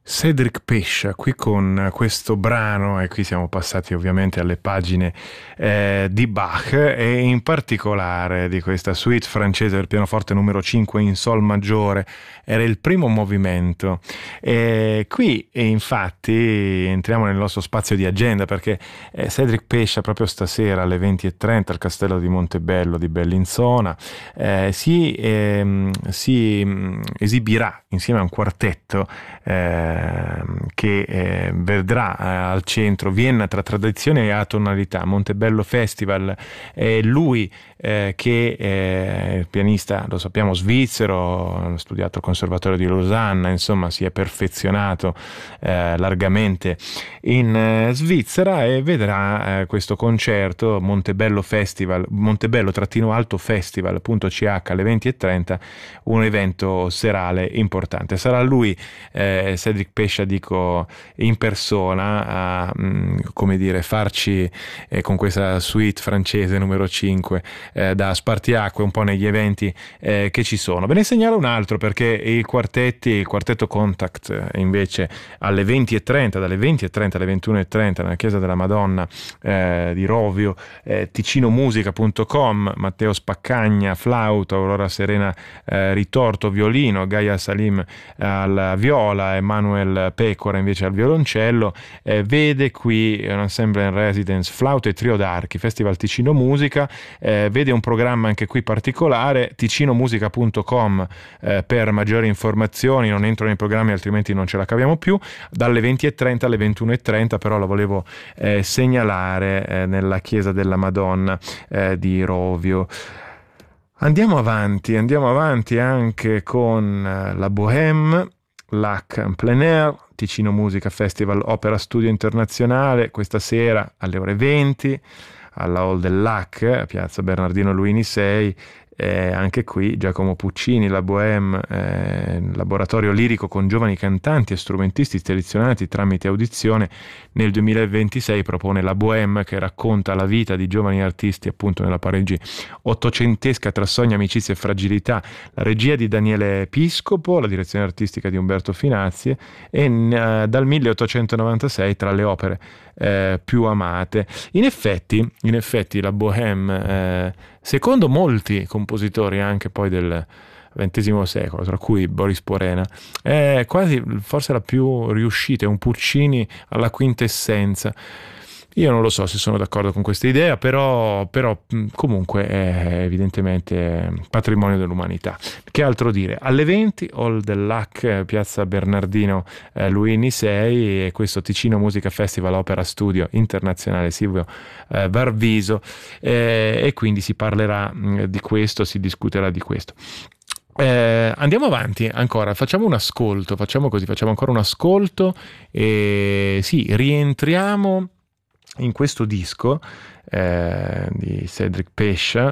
Cédric Pescia qui con questo brano, e qui siamo passati ovviamente alle pagine di Bach e in particolare di questa suite francese per pianoforte numero 5 in sol maggiore. Era il primo movimento e qui infatti entriamo nel nostro spazio di agenda, perché Cédric Pescia proprio stasera alle 20:30 al Castello di Montebello di Bellinzona si esibirà insieme a un quartetto che vedrà al centro Vienna tra tradizione e atonalità. Montebello Festival, lui che è il pianista, lo sappiamo, svizzero, ha studiato al Conservatorio di Losanna, insomma si è perfezionato largamente in Svizzera, e vedrà questo concerto Montebello Festival, Montebello-Alto Festival.ch alle 20:30, un evento serale importante. Sarà lui, Cédric Pescia, dico, in persona a come dire, farci con questa suite francese numero 5 da spartiacque un po' negli eventi che ci sono. Ve ne segnalo un altro, perché il quartetto Contact invece alle 20:30, dalle 20:30 alle 21:30 nella Chiesa della Madonna di Rovio, ticinomusica.com, Matteo Spaccagna flauto, Aurora Serena ritorto violino, Gaia Salim alla viola, Emanuel Pecora invece al violoncello. Vede qui un ensemble in residence, flauto e trio d'archi, Festival Ticino Musica. Vede un programma anche qui particolare, ticinomusica.com per maggiori informazioni. Non entro nei programmi altrimenti non ce la caviamo più. Dalle 20:30 alle 21:30 però la volevo segnalare nella Chiesa della Madonna di Rovio. Andiamo avanti anche con la Bohème, l'Hack en plein air, Ticino Musica Festival Opera Studio Internazionale, questa sera alle ore 20 alla Hall dell'Hack, a Piazza Bernardino Luini 6. Anche qui Giacomo Puccini, la Bohème, laboratorio lirico con giovani cantanti e strumentisti selezionati tramite audizione. Nel 2026 propone la Bohème, che racconta la vita di giovani artisti appunto nella Parigi ottocentesca tra sogni, amicizie e fragilità. La regia di Daniele Piscopo, la direzione artistica di Umberto Finazzi, e dal 1896 tra le opere più amate. In effetti la Bohème, secondo molti compositori anche poi del XX secolo, tra cui Boris Porena, è quasi forse la più riuscita, è un Puccini alla quintessenza. Io non lo so se sono d'accordo con questa idea, però comunque è evidentemente patrimonio dell'umanità. Che altro dire? Alle 20 Hall dell'Hack, Piazza Bernardino Luini 6, e questo Ticino Musica Festival Opera Studio Internazionale Silvio Varviso, e quindi si parlerà di questo, si discuterà di questo. Andiamo avanti ancora, facciamo ancora un ascolto, e sì, rientriamo in questo disco di Cédric Pescia,